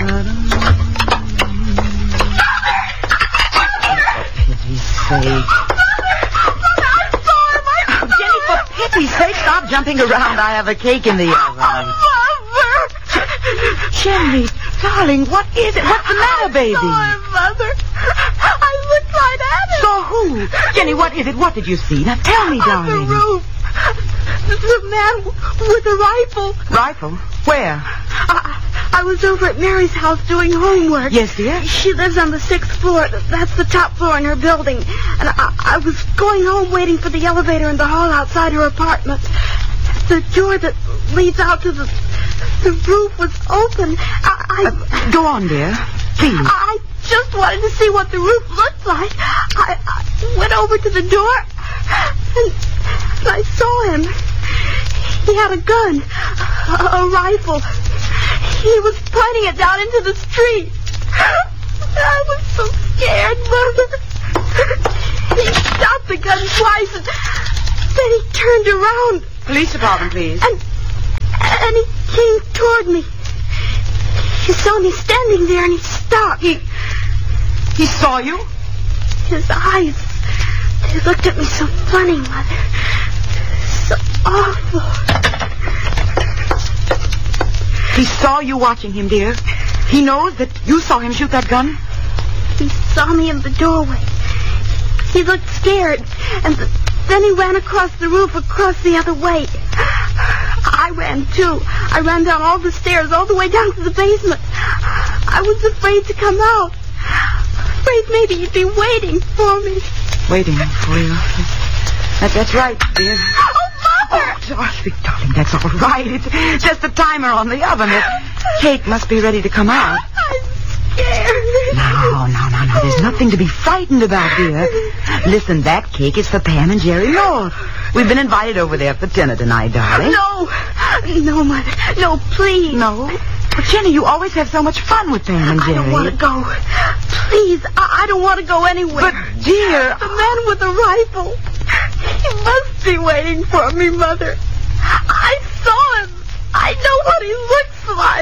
Jenny, for pity's sake, stop jumping around. I have a cake in the oven. Mother! Jenny, darling, what is it? What's the matter, baby? I saw him, Mother. I looked right at him. Saw who? Jenny, what is it? What did you see? Now tell me, darling. On the roof. The man with a rifle. Rifle? Where? I was over at Mary's house doing homework. Yes, dear? She lives on the 6th floor. That's the top floor in her building. And I was going home waiting for the elevator in the hall outside her apartment. The door that leads out to the roof was open. Go on, dear. Please. I just wanted to see what the roof looked like. I went over to the door, and I saw him. He had a gun, a rifle. He was pointing it down into the street. I was so scared, Mother. He shot the gun twice, and then he turned around. Police department, please. And he came toward me. He saw me standing there, and he stopped. He saw you? His eyes, they looked at me so funny, Mother. So awful. He saw you watching him, dear. He knows that you saw him shoot that gun? He saw me in the doorway. He looked scared, and then he ran across the roof, across the other way. I ran, too. I ran down all the stairs, all the way down to the basement. I was afraid to come out. Afraid maybe he'd be waiting for me. Waiting for you. That's right, dear. Oh, Mother! Darling, that's all right. It's just the timer on the oven. The cake must be ready to come out. I'm scared. No. There's nothing to be frightened about, dear. Listen, that cake is for Pam and Jerry North. We've been invited over there for dinner tonight, darling. No, Mother. No, please. No? But, Jenny, you always have so much fun with Pam and Jerry. I don't want to go. Please, I don't want to go anywhere. But, dear... The man with the rifle. He must be waiting for me, Mother. I saw him. I know what he looks like.